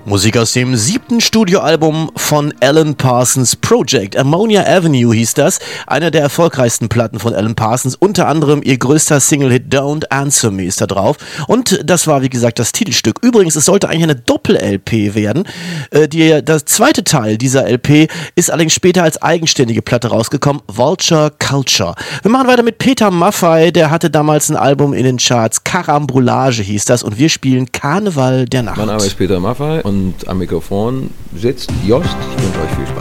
Musik aus dem 7. Studioalbum von Alan Parsons Project. Ammonia Avenue hieß das. Einer der erfolgreichsten Platten von Alan Parsons. Unter anderem ihr größter Single-Hit Don't Answer Me ist da drauf. Und das war, wie gesagt, das Titelstück. Übrigens, es sollte eigentlich eine Doppel-LP werden. Das zweite Teil dieser LP ist allerdings später als eigenständige Platte rausgekommen. Vulture Culture. Wir machen weiter mit Peter Maffay. Der hatte damals ein Album in den Charts. Karambolage hieß das. Und wir spielen Karneval der Nacht. Mein Name ist Peter Maffay und am Mikrofon sitzt Jost. Ich wünsche euch viel Spaß.